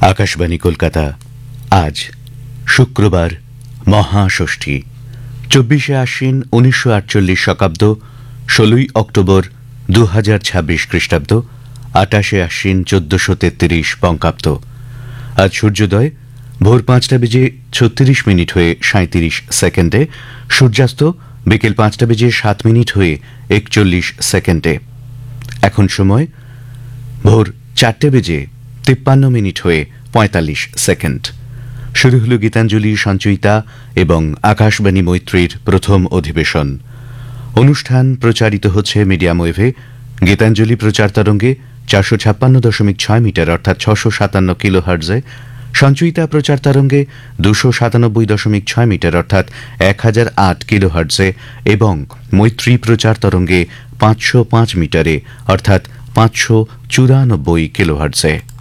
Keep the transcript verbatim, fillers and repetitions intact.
আকাশবাণী কলকাতা। আজ শুক্রবার মহাষষ্ঠী, চব্বিশে আশ্বিন উনিশশো আটচল্লিশ শকাব্দ, ষোলোই অক্টোবর দু হাজার ছাব্বিশ খ্রিস্টাব্দ, আটাশে আশ্বিন চোদ্দশো তেত্রিশ বঙ্গাব্দ। আজ সূর্যোদয় ভোর পাঁচটা বেজে ছত্রিশ মিনিট হয়ে সাঁত্রিশ সেকেন্ডে, সূর্যাস্ত বিকেল পাঁচটা বেজে সাত মিনিট হয়ে একচল্লিশ সেকেন্ডে। এখন সময় ভোর চারটে বেজে তিপ্পান্ন মিনিট হয়ে পঁয়তাল্লিশ সেকেন্ড। শুরু হল গীতাঞ্জলি সঞ্চয়িতা এবং আকাশবাণী মৈত্রীর প্রথম অধিবেশন। অনুষ্ঠান প্রচারিত হচ্ছে মিডিয়াম ওয়েভে, গীতাঞ্জলি প্রচার তরঙ্গে চারশো ছাপ্পান্ন দশমিক ছয় মিটার অর্থাৎ ছশো সাতান্ন কিলো হার্টজে, সঞ্চয়িতা প্রচার তরঙ্গে দুশো সাতানব্বই দশমিক ছয় মিটার অর্থাৎ এক হাজার আট কিলো হার্টজে এবং মৈত্রী প্রচার তরঙ্গে পাঁচশো পাঁচ মিটারে অর্থাৎ পাঁচশো চুরানব্বই কিলো হার্টজে।